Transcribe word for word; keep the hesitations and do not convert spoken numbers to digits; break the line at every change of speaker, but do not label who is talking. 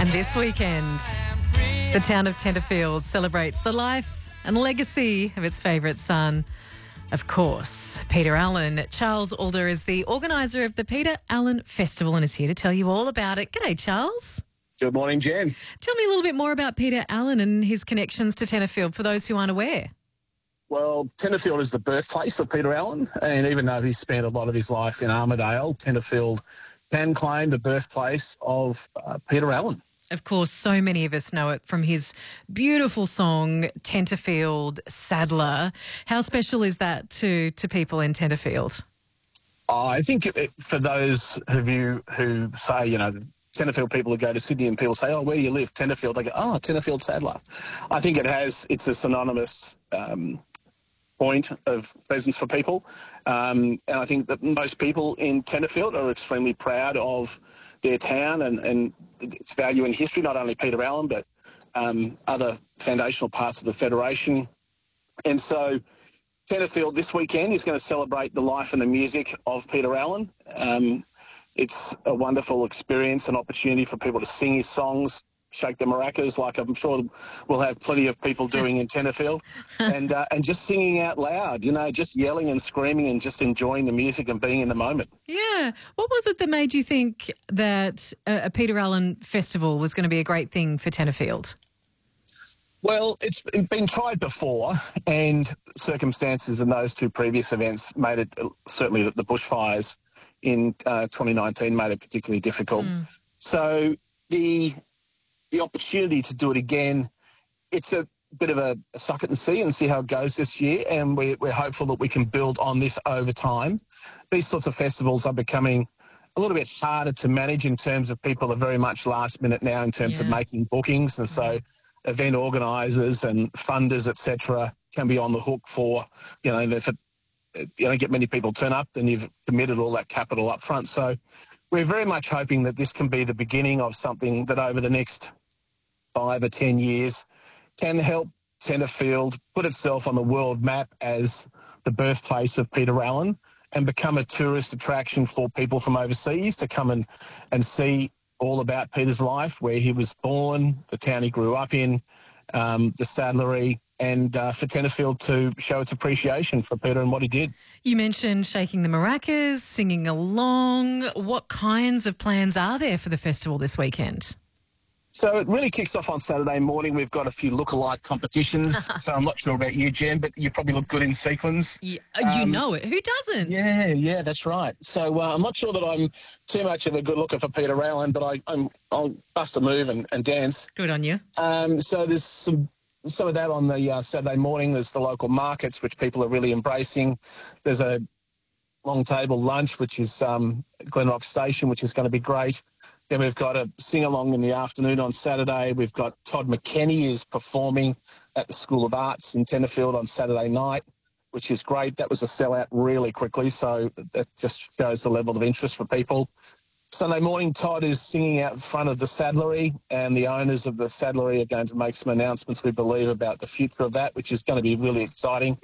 And this weekend, the town of Tenterfield celebrates the life and legacy of its favourite son, of course, Peter Allen. Charles Alder is the organiser of the Peter Allen Festival and is here to tell you all about it. G'day, Charles.
Good morning, Jen.
Tell me a little bit more about Peter Allen and his connections to Tenterfield for those who aren't aware.
Well, Tenterfield is the birthplace of Peter Allen, and even though he spent a lot of his life in Armidale, Tenterfield can claim the birthplace of uh, Peter Allen.
Of course, so many of us know it from his beautiful song, Tenterfield Saddler. How special is that to, to people in Tenterfield?
I think it, for those of you who say, you know, Tenterfield people who go to Sydney and people say, oh, where do you live? Tenterfield. They go, oh, Tenterfield Saddler. I think it has, it's a synonymous um, point of presence for people. Um, and I think that most people in Tenterfield are extremely proud of their town and, and its value in history, not only Peter Allen, but um, other foundational parts of the Federation. And so Tenterfield this weekend is going to celebrate the life and the music of Peter Allen. Um, it's a wonderful experience and opportunity for people to sing his songs, shake the maracas, like I'm sure we'll have plenty of people doing in Tenterfield, and uh, and just singing out loud, you know, just yelling and screaming and just enjoying the music and being in the moment.
Yeah. What was it that made you think that a, a Peter Allen festival was going to be a great thing for Tenterfield?
Well, it's been tried before, and circumstances in those two previous events made it, certainly the bushfires in uh, twenty nineteen made it particularly difficult. Mm. So the the opportunity to do it again, it's a bit of a, a suck it and see and see how it goes this year, and we, we're hopeful that we can build on this over time. These sorts of festivals are becoming a little bit harder to manage in terms of people are very much last minute now in terms yeah. of making bookings, and so event organisers and funders, et cetera, can be on the hook for, you know, if it, you don't get many people turn up, then you've committed all that capital up front. So we're very much hoping that this can be the beginning of something that over the next five or ten years can help Tenterfield put itself on the world map as the birthplace of Peter Allen and become a tourist attraction for people from overseas to come and, and see all about Peter's life, where he was born, the town he grew up in, um, the saddlery, and uh, for Tenterfield to show its appreciation for Peter and what he did.
You mentioned shaking the maracas, singing along. What kinds of plans are there for the festival this weekend?
So it really kicks off on Saturday morning. We've got a few lookalike competitions. So I'm not sure about you, Jen, but you probably look good in sequins.
Yeah, you um, know it. Who doesn't?
Yeah, yeah, that's right. So uh, I'm not sure that I'm too much of a good looker for Peter Allen, but I, I'm, I'll bust a move and, and dance.
Good on you.
Um, so there's some some of that on the uh, Saturday morning. There's the local markets, which people are really embracing. There's a long table lunch, which is um, Glenrock Station, which is going to be great. Then we've got a sing-along in the afternoon on Saturday. We've got Todd McKenney is performing at the School of Arts in Tenterfield on Saturday night, which is great. That was a sellout really quickly, so that just shows the level of interest for people. Sunday morning, Todd is singing out in front of the saddlery, and the owners of the saddlery are going to make some announcements, we believe, about the future of that, which is going to be really exciting.